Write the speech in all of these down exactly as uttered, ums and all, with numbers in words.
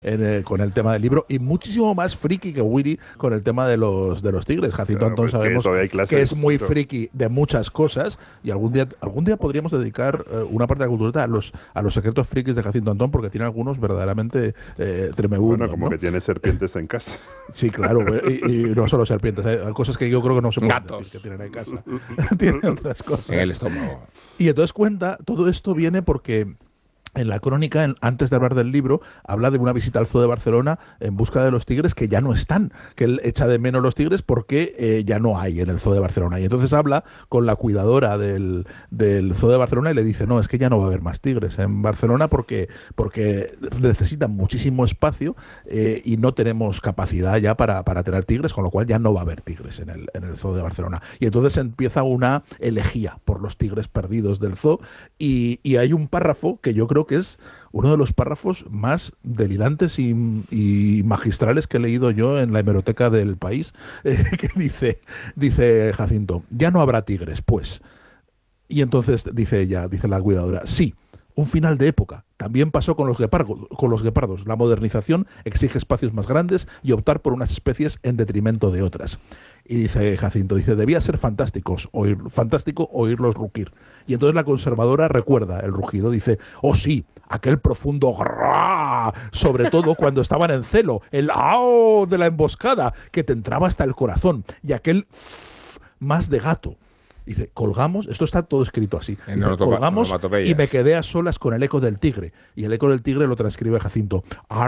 en, eh, con el tema del libro, y muchísimo más friki que Willy con el tema de los de los tigres. Jacinto claro, Antón pues sabemos que, clases, que es muy pero... friki de muchas cosas, y algún día algún día podríamos dedicar eh, una parte de la cultureta a los a los secretos frikis de Jacinto Antón, porque tiene algunos verdaderamente eh, tremendos. Bueno, como ¿no? que tiene serpientes en casa. Sí, claro, y, y no solo serpientes, hay cosas que yo creo que no se pueden Gatos. decir que tienen en casa. Tiene otras cosas. En el estómago. Y entonces cuenta, todo esto viene porque en la crónica, en, antes de hablar del libro, habla de una visita al Zoo de Barcelona en busca de los tigres que ya no están, que él echa de menos los tigres porque eh, ya no hay en el Zoo de Barcelona. Y entonces habla con la cuidadora del, del Zoo de Barcelona y le dice, no, es que ya no va a haber más tigres en Barcelona porque, porque necesitan muchísimo espacio eh, y no tenemos capacidad ya para, para tener tigres, con lo cual ya no va a haber tigres en el, en el Zoo de Barcelona. Y entonces empieza una elegía por los tigres perdidos del zoo, y, y hay un párrafo que yo creo que es uno de los párrafos más delirantes y, y magistrales que he leído yo en la hemeroteca del País, eh, que dice, dice Jacinto, ya no habrá tigres, pues. Y entonces dice ella, dice la cuidadora, sí, un final de época. También pasó con los guepardos, con los guepardos. La modernización exige espacios más grandes y optar por unas especies en detrimento de otras. Y dice Jacinto, dice, debía ser fantásticos, oír, fantástico oírlos rugir. Y entonces la conservadora recuerda el rugido, dice, oh sí, aquel profundo grrrr, sobre todo cuando estaban en celo, el ao de la emboscada que te entraba hasta el corazón, y aquel más de gato. Dice, colgamos, esto está todo escrito así, dice, colgamos y me quedé a solas con el eco del tigre. Y el eco del tigre lo transcribe Jacinto,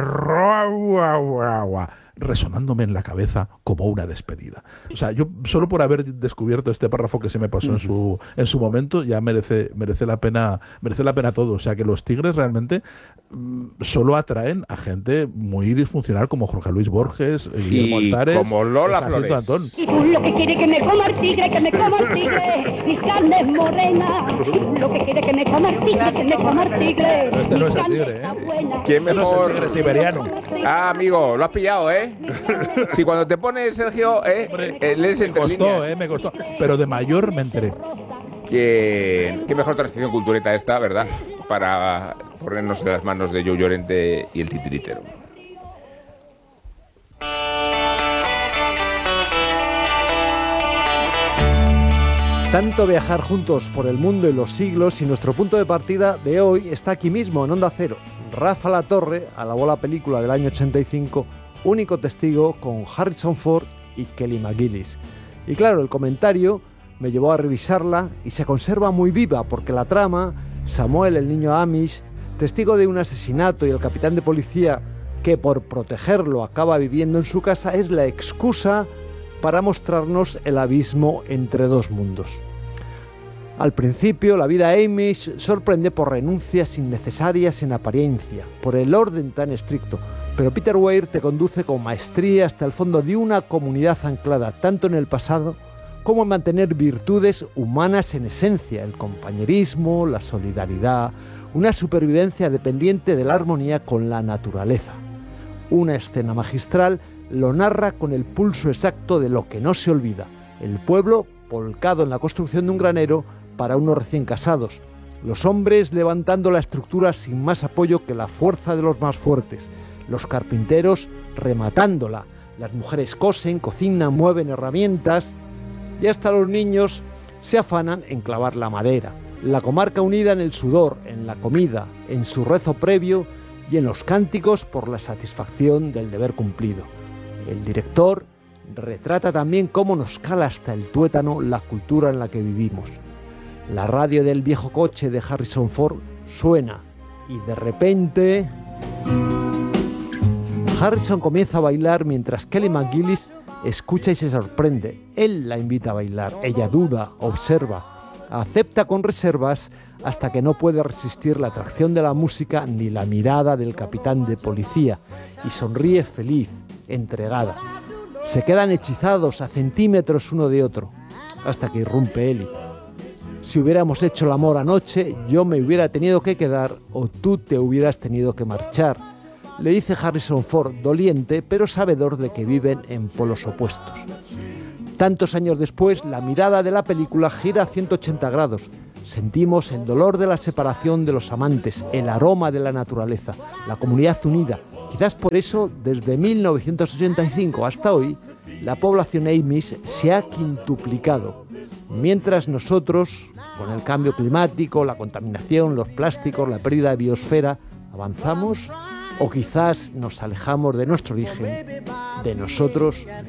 resonándome en la cabeza como una despedida. O sea, yo solo por haber descubierto este párrafo que se me pasó en su en su momento, ya merece merece la pena merece la pena todo. O sea, que los tigres realmente mmm, solo atraen a gente muy disfuncional como Jorge Luis Borges, Guillermo Altares, como Lola Flores. Antón. Lo que quiere que me coma el tigre, que me coma el tigre, mis carnes morenas. Lo que quiere que me coma el tigre, que me coma el tigre. Pero este no es el tigre, ¿eh? ¿Quién mejor? No es el tigre siberiano. Ah, amigo, lo has pillado, ¿eh? Si cuando te pone Sergio, ¿eh? Hombre, eh lees entre me costó, líneas. eh, me costó. Pero de mayor me enteré. Que, qué mejor transición cultureta esta, ¿verdad? Para ponernos en las manos de Joe Llorente y el titiritero. Tanto viajar juntos por el mundo y los siglos, y nuestro punto de partida de hoy está aquí mismo, en Onda Cero. Rafa Latorre alabó la película del año ochenta y cinco, Único testigo, con Harrison Ford y Kelly McGillis. Y claro, el comentario me llevó a revisarla y se conserva muy viva, porque la trama, Samuel, el niño Amish, testigo de un asesinato, y el capitán de policía que por protegerlo acaba viviendo en su casa, es la excusa para mostrarnos el abismo entre dos mundos. Al principio, la vida Amish sorprende por renuncias innecesarias en apariencia, por el orden tan estricto, pero Peter Weir te conduce con maestría hasta el fondo de una comunidad anclada tanto en el pasado como en mantener virtudes humanas en esencia, el compañerismo, la solidaridad, una supervivencia dependiente de la armonía con la naturaleza. Una escena magistral lo narra con el pulso exacto de lo que no se olvida, el pueblo volcado en la construcción de un granero para unos recién casados, los hombres levantando la estructura sin más apoyo que la fuerza de los más fuertes, los carpinteros rematándola, las mujeres cosen, cocinan, mueven herramientas, y hasta los niños se afanan en clavar la madera. La comarca unida en el sudor, en la comida, en su rezo previo y en los cánticos por la satisfacción del deber cumplido. El director retrata también cómo nos cala hasta el tuétano la cultura en la que vivimos. La radio del viejo coche de Harrison Ford suena y de repente Harrison comienza a bailar mientras Kelly McGillis escucha y se sorprende. Él la invita a bailar, ella duda, observa, acepta con reservas hasta que no puede resistir la atracción de la música ni la mirada del capitán de policía y sonríe feliz, entregada. Se quedan hechizados a centímetros uno de otro hasta que irrumpe Ellie. Si hubiéramos hecho el amor anoche, yo me hubiera tenido que quedar o tú te hubieras tenido que marchar, le dice Harrison Ford, doliente pero sabedor de que viven en polos opuestos. Tantos años después, la mirada de la película gira a ciento ochenta grados. Sentimos el dolor de la separación de los amantes, el aroma de la naturaleza, la comunidad unida Quizás por eso, desde mil novecientos ochenta y cinco hasta hoy, la población Amish se ha quintuplicado, mientras nosotros, con el cambio climático, la contaminación, los plásticos, la pérdida de biosfera, avanzamos o quizás nos alejamos de nuestro origen, de nosotros